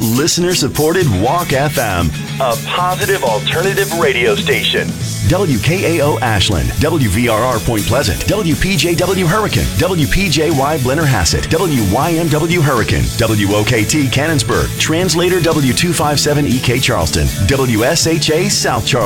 listener-supported Walk FM, a positive alternative radio station. WKAO Ashland, WVRR Point Pleasant, WPJW Hurricane, WPJY Blennerhassett, WYMW Hurricane, WOKT Cannonsburg, Translator W257EK Charleston, WSHA South Charleston.